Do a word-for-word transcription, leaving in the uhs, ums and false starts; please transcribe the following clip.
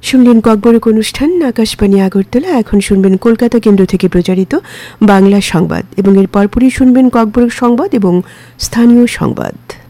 শুনলেন ককবরক অনুষ্ঠান আকাশবাণী আগরতলা। এখন শুনবেন কলকাতা কেন্দ্র থেকে প্রচারিত বাংলা সংবাদ এবং এর পরপরই শুনবেন ককবরক সংবাদ এবং স্থানীয় সংবাদ।